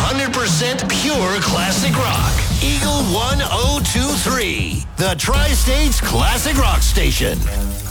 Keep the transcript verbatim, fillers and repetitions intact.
hundred percent pure classic rock. Eagle one oh two three, the Tri-States Classic Rock Station.